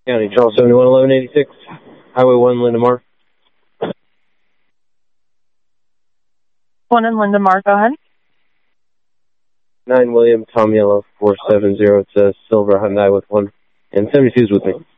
County, Charles 711186, Highway 1, Lindemar. 1 in Lindemar, go ahead. 9 William, Tom Yellow, 470. It's a silver Hyundai with 1, and 72's with me.